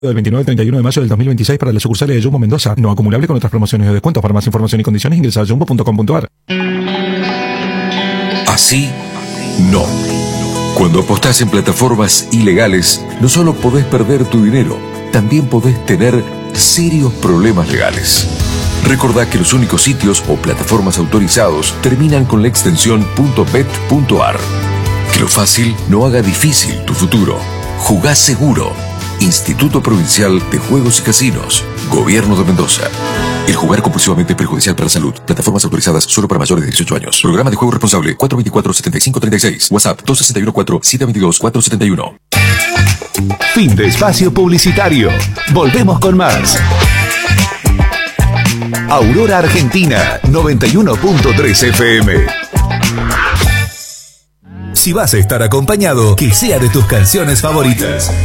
Del 29 al 31 de mayo del 2026 para las sucursales de Jumbo Mendoza. No acumulable con otras promociones o descuentos. Para más información y condiciones ingresa a jumbo.com.ar. Así, no. Cuando apostás en plataformas ilegales, no solo podés perder tu dinero, también podés tener serios problemas legales. Recordá que los únicos sitios o plataformas autorizados terminan con la extensión .bet.ar. Que lo fácil no haga difícil tu futuro. Jugá seguro. Instituto Provincial de Juegos y Casinos. Gobierno de Mendoza. El jugar compulsivamente es perjudicial para la salud. Plataformas autorizadas solo para mayores de 18 años. Programa de juego responsable 424-7536. WhatsApp 261-4-722-471. Fin de espacio publicitario. Volvemos con más. Aurora Argentina 91.3 FM. Si vas a estar acompañado, que sea de tus canciones favoritas.